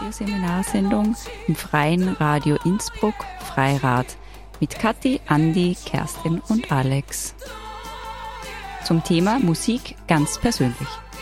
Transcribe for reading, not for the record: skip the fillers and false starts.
Radioseminarsendung im Freien Radio Innsbruck Freirad mit Kathi, Andi, Kerstin und Alex. Zum Thema Musik ganz persönlich.